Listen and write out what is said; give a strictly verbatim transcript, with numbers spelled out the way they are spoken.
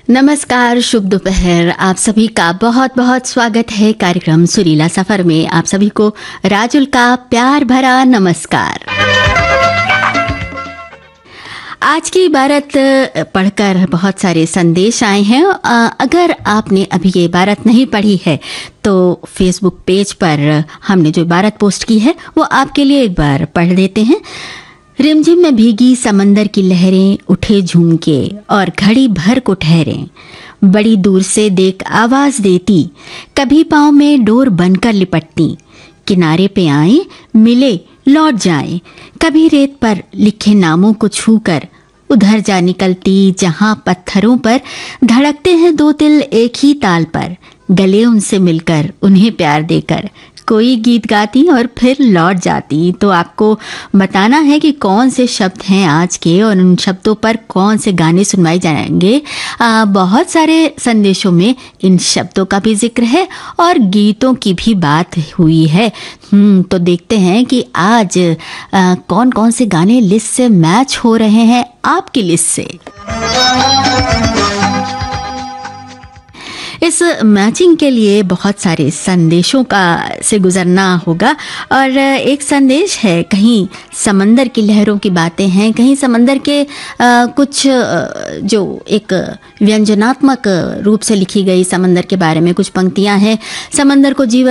नमस्कार, शुभ दोपहर। आप सभी का बहुत बहुत स्वागत है कार्यक्रम सुरीला सफर में। आप सभी को राजुल का प्यार भरा नमस्कार। आज की इबारत पढ़कर बहुत सारे संदेश आए हैं। अगर आपने अभी ये इबारत नहीं पढ़ी है तो फेसबुक पेज पर हमने जो इबारत पोस्ट की है वो आपके लिए एक बार पढ़ देते हैं। रिमझिम में भीगी समंदर की लहरें उठे झूम के और घड़ी भर को ठहरे, बड़ी दूर से देख आवाज देती, कभी पाँव में डोर बनकर लिपटती, किनारे पे आए मिले लौट जाए, कभी रेत पर लिखे नामों को छूकर उधर जा निकलती जहां पत्थरों पर धड़कते हैं दो तिल एक ही ताल पर, गले उनसे मिलकर उन्हें प्यार देकर कोई गीत गाती और फिर लौट जाती। तो आपको बताना है कि कौन से शब्द हैं आज के और उन शब्दों पर कौन से गाने सुनवाए जाएंगे। आ, बहुत सारे संदेशों में इन शब्दों का भी जिक्र है और गीतों की भी बात हुई है। हम्म तो देखते हैं कि आज आ, कौन कौन से गाने लिस्ट से मैच हो रहे हैं आपकी लिस्ट से। इस मैचिंग के लिए बहुत सारे संदेशों का से गुजरना होगा और एक संदेश है, कहीं समंदर की लहरों की बातें हैं, कहीं समंदर के आ, कुछ जो एक व्यंजनात्मक रूप से लिखी गई समंदर के बारे में कुछ पंक्तियां हैं। समंदर को जीवन